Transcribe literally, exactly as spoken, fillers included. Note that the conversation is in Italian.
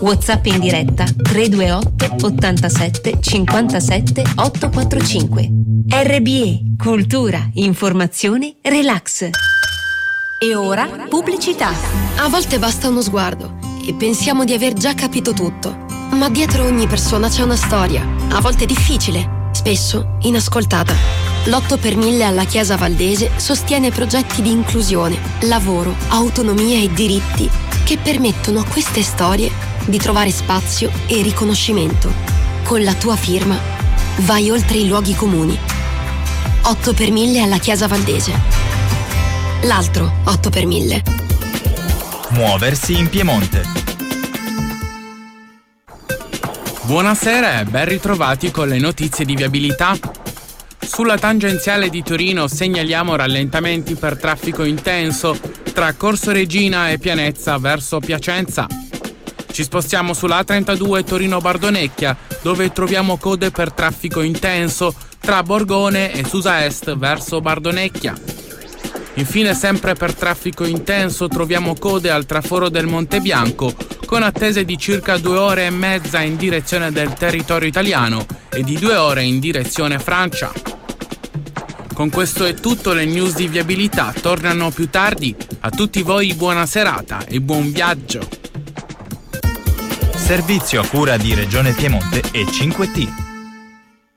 WhatsApp in diretta tre due otto ottantasette cinquantasette ottocentoquarantacinque. R B E, cultura, informazione, relax. E ora pubblicità. A volte basta uno sguardo e pensiamo di aver già capito tutto, ma dietro ogni persona c'è una storia, a volte difficile, spesso inascoltata. L'otto per mille alla Chiesa Valdese sostiene progetti di inclusione, lavoro, autonomia e diritti che permettono a queste storie di trovare spazio e riconoscimento. Con la tua firma vai oltre i luoghi comuni. otto per mille alla Chiesa Valdese. L'altro otto per mille. Muoversi in Piemonte. Buonasera e ben ritrovati con le notizie di viabilità. Sulla tangenziale di Torino segnaliamo rallentamenti per traffico intenso tra Corso Regina e Pianezza verso Piacenza. Ci spostiamo sulla A trentadue Torino-Bardonecchia, dove troviamo code per traffico intenso tra Borgone e Susa Est verso Bardonecchia. Infine, sempre per traffico intenso, troviamo code al traforo del Monte Bianco, con attese di circa due ore e mezza in direzione del territorio italiano e di due ore in direzione Francia. Con questo è tutto, le news di viabilità tornano più tardi. A tutti voi buona serata e buon viaggio. Servizio a cura di Regione Piemonte e cinque T.